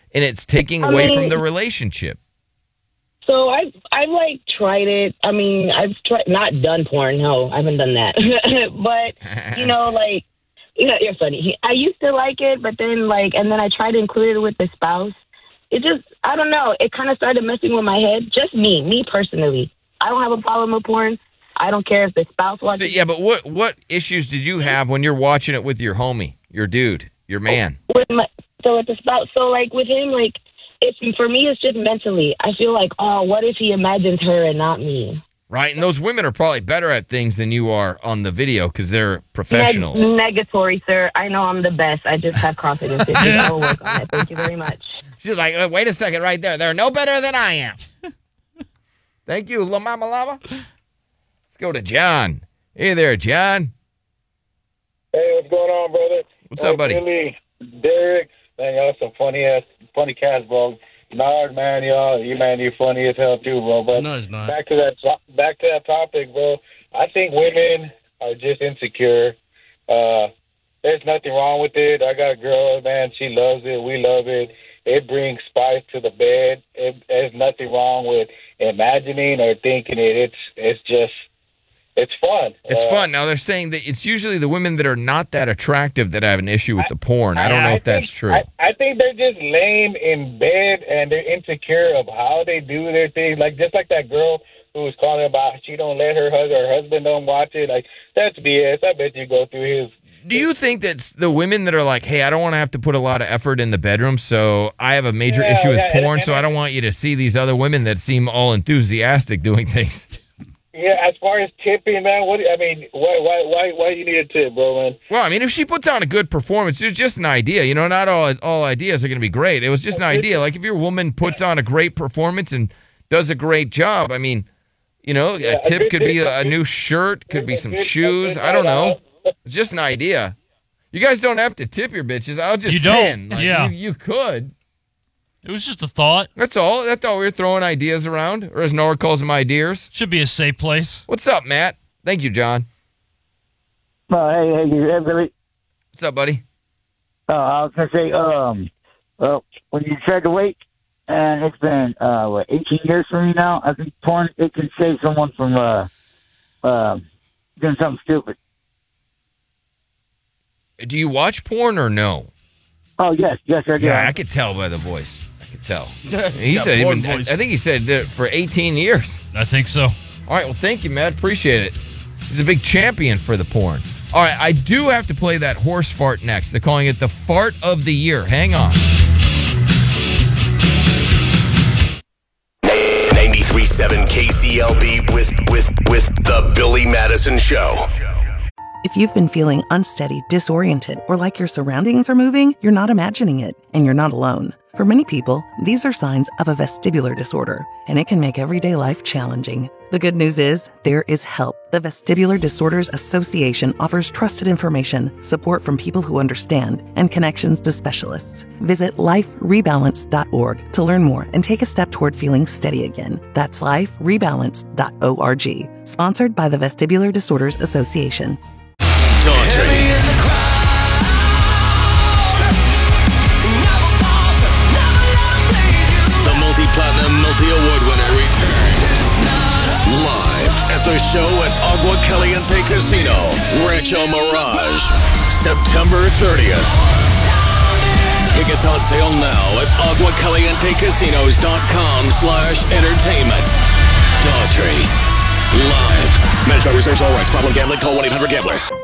and it's taking away from the relationship. So I've like tried it. I mean, I've not done porn. No, I haven't done that. But you're funny. I used to like it, but then and then I tried to include it with the spouse. It just, I don't know. It kind of started messing with my head. Just me personally. I don't have a problem with porn. I don't care if the spouse watches. So, yeah, but what issues did you have when you're watching it with your homie, your dude, your man? With the spouse. So with him, for me, it's just mentally. I feel like, oh, what if he imagines her and not me? Right, and those women are probably better at things than you are on the video because they're professionals. Negatory, sir. I know I'm the best. I just have confidence. I will work on it. Thank you very much. She's like, wait a second right there. They're no better than I am. Thank you, La Mama Lava. Let's go to John. Hey there, John. Hey, what's going on, brother? What's up, buddy? Billy, Derek, man, y'all some funny cats, bro. Nard, man, you're funny as hell too, bro. But no, it's not. Back to that topic, bro. I think women are just insecure. There's nothing wrong with it. I got a girl, man. She loves it. We love it. It brings spice to the bed. There's nothing wrong with imagining or thinking it. It's fun. It's fun. Now, they're saying that it's usually the women that are not that attractive that have an issue with the porn. I don't know if that's true. I think they're just lame in bed, and they're insecure of how they do their things. Just like that girl who was calling about she don't let her husband don't watch it. That's BS. I bet you go through his... Do you think that's the women that are like, hey, I don't want to have to put a lot of effort in the bedroom, so I have a major issue with porn, so I don't want you to see these other women that seem all enthusiastic doing things? Yeah, as far as tipping, man, why you need a tip, bro, man? Well, I mean, if she puts on a good performance, it's just an idea. Not all ideas are going to be great. It was just an idea. If your woman puts on a great performance and does a great job, I mean, a tip could be a new shirt, could be some shoes. I don't know. It's just an idea. You guys don't have to tip your bitches. I'll just saying. You could. It was just a thought. That's all. That's all. We were throwing ideas around, or as Nora calls them, ideas. Should be a safe place. What's up, Matt? Thank you, John. Hey, Billy. What's up, buddy? I was going to say, when you tried to wait, and it's been, 18 years for me now, I think porn, it can save someone from doing something stupid. Do you watch porn or no? Oh, yes, I do. Yeah, I could tell by the voice. I could tell. He said, I think he said that for 18 years. I think so. All right, well, thank you, Matt. Appreciate it. He's a big champion for the porn. All right, I do have to play that horse fart next. They're calling it the fart of the year. Hang on. 93.7 KCLB with the Billy Madison Show. If you've been feeling unsteady, disoriented, or like your surroundings are moving, you're not imagining it, and you're not alone. For many people, these are signs of a vestibular disorder, and it can make everyday life challenging. The good news is, there is help. The Vestibular Disorders Association offers trusted information, support from people who understand, and connections to specialists. Visit liferebalance.org to learn more and take a step toward feeling steady again. That's liferebalance.org. Sponsored by the Vestibular Disorders Association. Daughtry. The multi-platinum, multi-award winner returns live at the show at Agua Caliente Casino, Rancho Mirage, September 30th. Tickets on sale now at aguacalientecasinos.com/entertainment. Daughtry. Live. Managed by Research All Rights. Problem gambling. Call 1-800-GAMBLER.